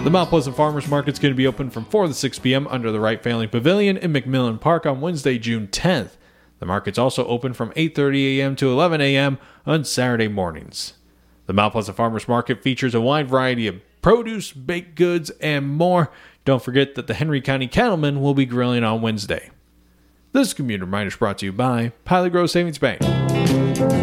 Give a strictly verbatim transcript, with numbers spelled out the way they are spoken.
The Mount Pleasant Farmers Market is going to be open from four to six p.m. under the Wright Family Pavilion in McMillan Park on Wednesday, June tenth. The market's also open from eight thirty a.m. to eleven a.m. on Saturday mornings. The Mount Pleasant Farmers Market features a wide variety of produce, baked goods, and more. Don't forget that the Henry County Cattlemen will be grilling on Wednesday. This Commuter Reminder is brought to you by Pilot Grove Savings Bank.